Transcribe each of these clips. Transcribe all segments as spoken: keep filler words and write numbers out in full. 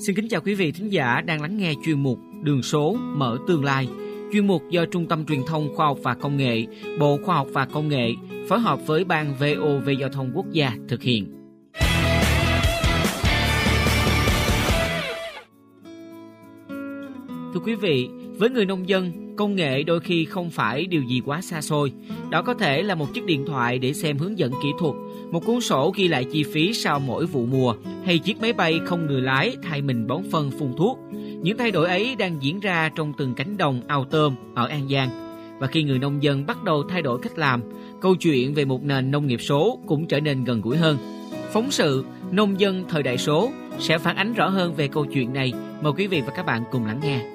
Xin kính chào quý vị thính giả đang lắng nghe chuyên mục Đường số mở tương lai. Chuyên mục do Trung tâm Truyền thông Khoa học và Công nghệ, Bộ Khoa học và Công nghệ phối hợp với Ban vê o vê Giao thông Quốc gia thực hiện. Thưa quý vị, với người nông dân, công nghệ đôi khi không phải điều gì quá xa xôi. Đó có thể là một chiếc điện thoại để xem hướng dẫn kỹ thuật, một cuốn sổ ghi lại chi phí sau mỗi vụ mùa, hay chiếc máy bay không người lái thay mình bón phân phun thuốc. Những thay đổi ấy đang diễn ra trong từng cánh đồng ao tôm ở An Giang. Và khi người nông dân bắt đầu thay đổi cách làm, câu chuyện về một nền nông nghiệp số cũng trở nên gần gũi hơn. Phóng sự Nông dân thời đại số sẽ phản ánh rõ hơn về câu chuyện này. Mời quý vị và các bạn cùng lắng nghe.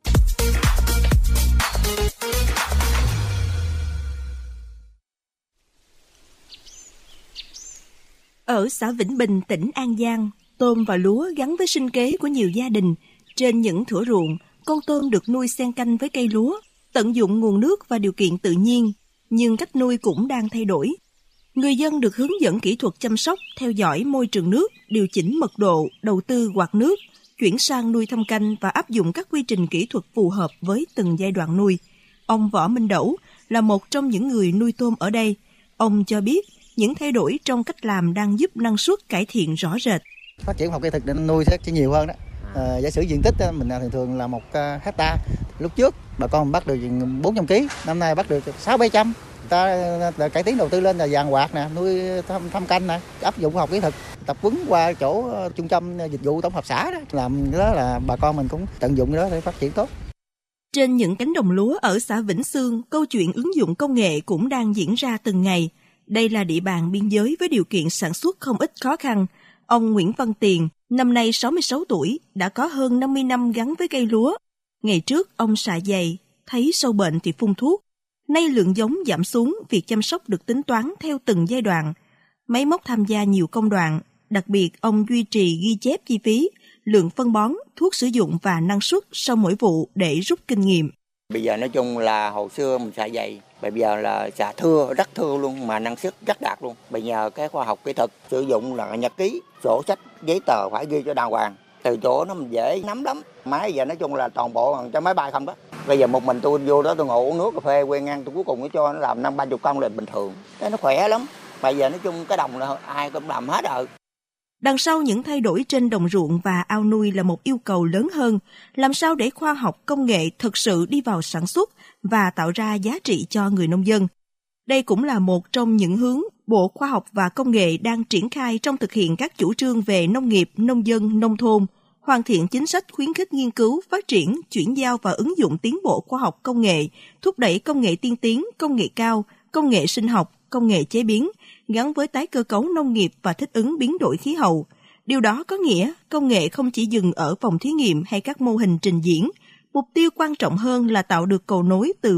Ở xã Vĩnh Bình, tỉnh An Giang, tôm và lúa gắn với sinh kế của nhiều gia đình. Trên những thửa ruộng, con tôm được nuôi xen canh với cây lúa, tận dụng nguồn nước và điều kiện tự nhiên, nhưng cách nuôi cũng đang thay đổi. Người dân được hướng dẫn kỹ thuật chăm sóc, theo dõi môi trường nước, điều chỉnh mật độ, đầu tư quạt nước, chuyển sang nuôi thâm canh và áp dụng các quy trình kỹ thuật phù hợp với từng giai đoạn nuôi. Ông Võ Minh Đẩu là một trong những người nuôi tôm ở đây. Ông cho biết những thay đổi trong cách làm đang giúp năng suất cải thiện rõ rệt. Phát triển khoa học kỹ thuật để nuôi sẽ nhiều hơn đó. À, giả sử diện tích mình thường thường là một hecta. Lúc trước bà con bắt được bốn trăm ki lô gam, năm nay bắt được sáu bảy trăm. Ta cải tiến đầu tư lên là vàng quạt nè, nuôi thăm, thăm canh nè, áp dụng khoa học kỹ thuật, tập huấn qua chỗ trung tâm dịch vụ tổng hợp xã đó, làm đó là bà con mình cũng tận dụng đó để phát triển tốt. Trên những cánh đồng lúa ở xã Vĩnh Sương, câu chuyện ứng dụng công nghệ cũng đang diễn ra từng ngày. Đây là địa bàn biên giới với điều kiện sản xuất không ít khó khăn. Ông Nguyễn Văn Tiền, năm nay sáu mươi sáu tuổi, đã có hơn năm mươi năm gắn với cây lúa. Ngày trước, ông xạ dày, thấy sâu bệnh thì phun thuốc. Nay lượng giống giảm xuống, việc chăm sóc được tính toán theo từng giai đoạn. Máy móc tham gia nhiều công đoạn, đặc biệt ông duy trì ghi chép chi phí, lượng phân bón, thuốc sử dụng và năng suất sau mỗi vụ để rút kinh nghiệm. Bây giờ nói chung là hồi xưa mình xạ dày, bây giờ là xạ thưa, rất thưa luôn mà năng suất rất đạt luôn. Bây giờ cái khoa học kỹ thuật sử dụng là nhật ký, sổ sách, giấy tờ phải ghi cho đàng hoàng. Từ chỗ nó mình dễ nắm lắm. Máy giờ nói chung là toàn bộ bằng cho máy bay không đó. Bây giờ một mình tôi vô đó tôi ngồi uống nước cà phê quen ngang, tôi cuối cùng nó cho nó làm năm ba chục công là bình thường. Cái nó khỏe lắm. Bây giờ nói chung cái đồng là ai cũng làm hết rồi. Đằng sau những thay đổi trên đồng ruộng và ao nuôi là một yêu cầu lớn hơn, làm sao để khoa học công nghệ thực sự đi vào sản xuất và tạo ra giá trị cho người nông dân. Đây cũng là một trong những hướng Bộ Khoa học và Công nghệ đang triển khai trong thực hiện các chủ trương về nông nghiệp, nông dân, nông thôn, hoàn thiện chính sách khuyến khích nghiên cứu, phát triển, chuyển giao và ứng dụng tiến bộ khoa học công nghệ, thúc đẩy công nghệ tiên tiến, công nghệ cao, công nghệ sinh học, công nghệ chế biến, gắn với tái cơ cấu nông nghiệp và thích ứng biến đổi khí hậu. Điều đó có nghĩa công nghệ không chỉ dừng ở phòng thí nghiệm hay các mô hình trình diễn. Mục tiêu quan trọng hơn là tạo được cầu nối từ